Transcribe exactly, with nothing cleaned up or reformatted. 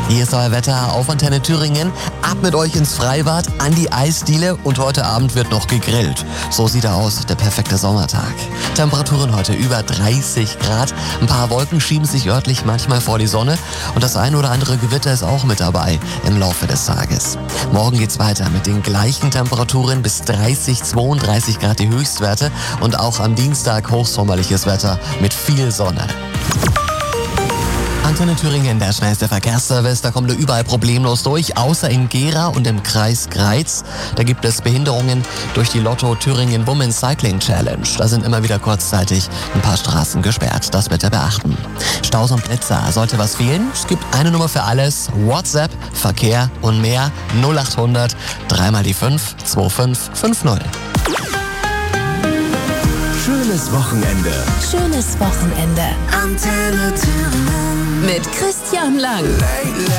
Hier ist euer Wetter auf Antenne Thüringen. Ab mit euch ins Freibad, an die Eisdiele und heute Abend wird noch gegrillt. So sieht er aus, der perfekte Sommertag. Temperaturen heute über dreißig Grad. Ein paar Wolken schieben sich örtlich manchmal vor die Sonne und das ein oder andere Gewitter ist auch mit dabei im Laufe des Tages. Morgen geht's weiter mit den gleichen Temperaturen bis dreißig, zweiunddreißig Grad die Höchstwerte und auch am Dienstag hochsommerliches Wetter mit viel Sonne. Antenne Thüringen, der schnellste Verkehrsservice, da kommt ihr überall problemlos durch, außer in Gera und im Kreis Greiz. Da gibt es Behinderungen durch die Lotto Thüringen Women's Cycling Challenge. Da sind immer wieder kurzzeitig ein paar Straßen gesperrt, das bitte beachten. Staus und Blitzer, sollte was fehlen? Es gibt eine Nummer für alles, WhatsApp, Verkehr und mehr, null acht hundert, dreimal die fünf, zwei fünf fünf null. Schönes Wochenende. Schönes Wochenende. Antenne Thüringen. Mit Christian Lang.